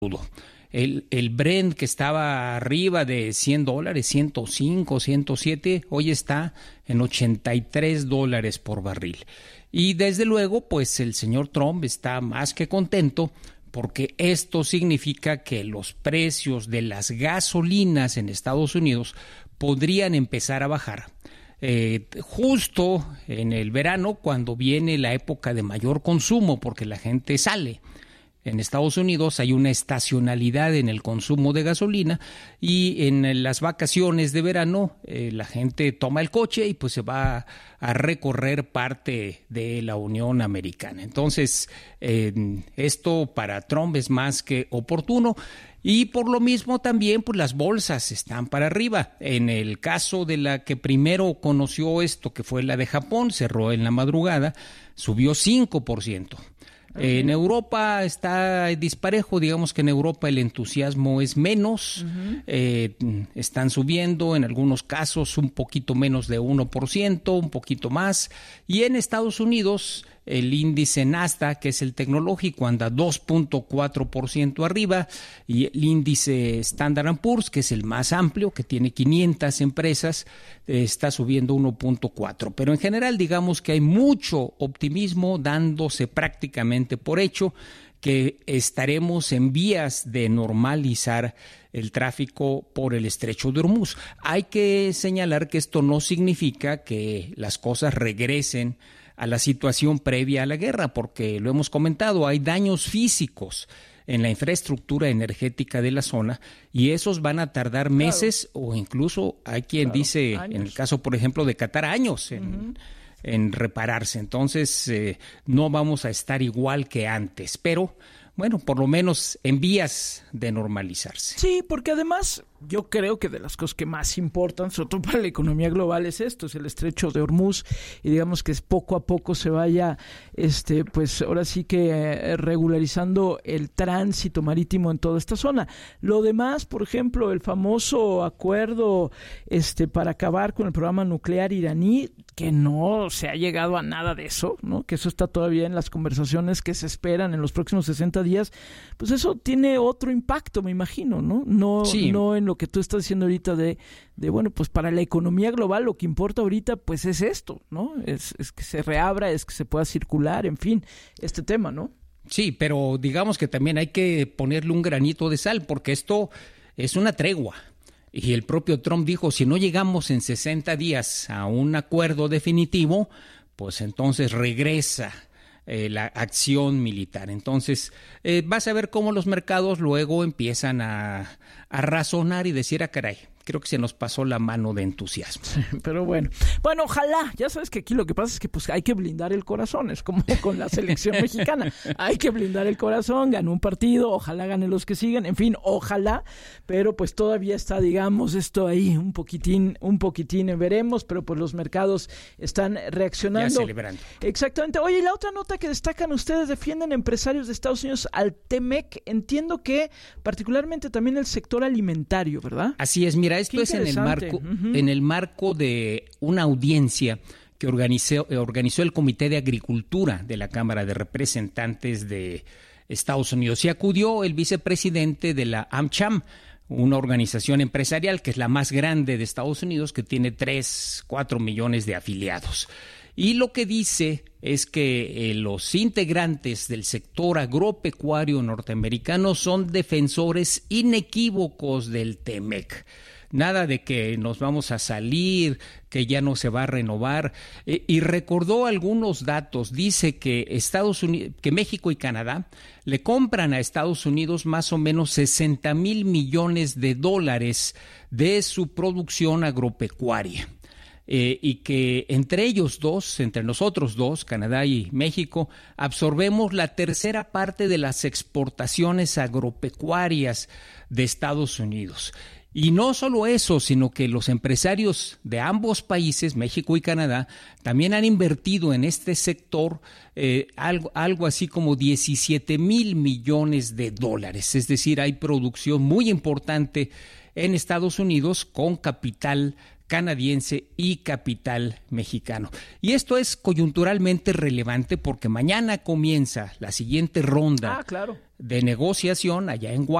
crudo. El Brent, que estaba arriba de $100, 105, 107, hoy está en $83 por barril. Y desde luego, pues el señor Trump está más que contento porque esto significa que los precios de las gasolinas en Estados Unidos podrían empezar a bajar. Justo en el verano, cuando viene la época de mayor consumo, porque la gente sale. En Estados Unidos hay una estacionalidad en el consumo de gasolina y en las vacaciones de verano la gente toma el coche y pues se va a recorrer parte de la Unión Americana. Entonces, esto para Trump es más que oportuno. Y por lo mismo también pues las bolsas están para arriba. En el caso de la que primero conoció esto, que fue la de Japón, cerró en la madrugada, subió 5%. En Europa está disparejo, digamos que en Europa el entusiasmo es menos, están subiendo en algunos casos un poquito menos de 1%, un poquito más, y en Estados Unidos el índice Nasdaq, que es el tecnológico, anda 2.4% arriba, y el índice Standard & Poor's, que es el más amplio, que tiene 500 empresas, está subiendo 1.4%. Pero en general, digamos que hay mucho optimismo dándose prácticamente por hecho que estaremos en vías de normalizar el tráfico por el estrecho de Hormuz. Hay que señalar que esto no significa que las cosas regresen a la situación previa a la guerra, porque lo hemos comentado, hay daños físicos en la infraestructura energética de la zona y esos van a tardar meses o incluso hay quien dice, años. En el caso, por ejemplo, de Qatar, años en repararse. Entonces, no vamos a estar igual que antes, pero bueno, por lo menos en vías de normalizarse. Sí, porque además yo creo que de las cosas que más importan, sobre todo para la economía global, es esto, es el estrecho de Hormuz, y digamos que poco a poco se vaya, pues ahora sí que regularizando el tránsito marítimo en toda esta zona. Lo demás, por ejemplo, el famoso acuerdo para acabar con el programa nuclear iraní, que no se ha llegado a nada de eso, ¿no? Que eso está todavía en las conversaciones que se esperan en los próximos 60 días, pues eso tiene otro impacto, me imagino, ¿no? No en lo que tú estás diciendo ahorita de bueno, pues para la economía global lo que importa ahorita pues es esto, ¿no? Es que se reabra, es que se pueda circular, en fin, este tema, ¿no? Sí, pero digamos que también hay que ponerle un granito de sal, porque esto es una tregua. Y el propio Trump dijo, si no llegamos en 60 días a un acuerdo definitivo, pues entonces regresa la acción militar. Entonces, vas a ver cómo los mercados luego empiezan a razonar y decir, caray, creo que se nos pasó la mano de entusiasmo. Sí, pero bueno, ojalá, ya sabes que aquí lo que pasa es que pues hay que blindar el corazón, es como con la selección mexicana, hay que blindar el corazón, ganó un partido, ojalá gane los que siguen, en fin, ojalá, pero pues todavía está, digamos, esto ahí un poquitín, veremos, pero pues los mercados están reaccionando. Ya celebrando. Exactamente. Oye, y la otra nota que destacan ustedes, defienden empresarios de Estados Unidos al TEMEC, entiendo que particularmente también el sector alimentario, ¿verdad? Así es, mira, esto es en el marco de una audiencia que organizó el Comité de Agricultura de la Cámara de Representantes de Estados Unidos. Y acudió el vicepresidente de la AmCham, una organización empresarial que es la más grande de Estados Unidos, que tiene 4 millones de afiliados. Y lo que dice es que los integrantes del sector agropecuario norteamericano son defensores inequívocos del TEMEC. Nada de que nos vamos a salir, que ya no se va a renovar. Y recordó algunos datos. Dice que Estados Unidos, que México y Canadá le compran a Estados Unidos más o menos $60 mil millones de su producción agropecuaria. Y que entre nosotros dos, Canadá y México, absorbemos la tercera parte de las exportaciones agropecuarias de Estados Unidos. Y no solo eso, sino que los empresarios de ambos países, México y Canadá, también han invertido en este sector algo así como $17 mil millones. Es decir, hay producción muy importante en Estados Unidos con capital canadiense y capital mexicano. Y esto es coyunturalmente relevante porque mañana comienza la siguiente ronda de negociación allá en